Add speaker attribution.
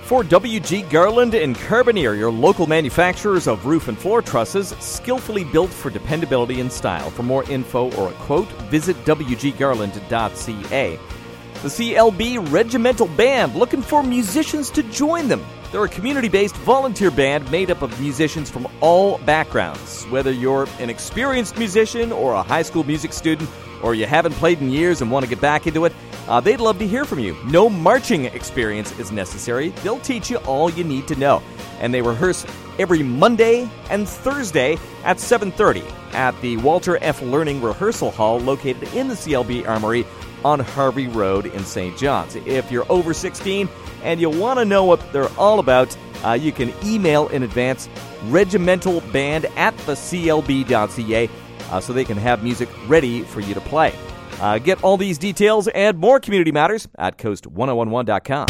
Speaker 1: For W.G. Garland and Carboneer, your local manufacturers of roof and floor trusses, skillfully built for dependability and style. For more info or a quote, visit wggarland.ca. The CLB Regimental Band, looking for musicians to join them. They're a community-based volunteer band made up of musicians from all backgrounds. Whether you're an experienced musician or a high school music student, or you haven't played in years and want to get back into it, they'd love to hear from you. No marching experience is necessary. They'll teach you all you need to know. And they rehearse every Monday and Thursday at 7:30 at the Walter F. Learning Rehearsal Hall located in the CLB Armory on Harvey Road in St. John's. If you're over 16 and you want to know what they're all about, you can email in advance regimentalband@theclb.ca so they can have music ready for you to play. Get all these details and more community matters at coast1011.com.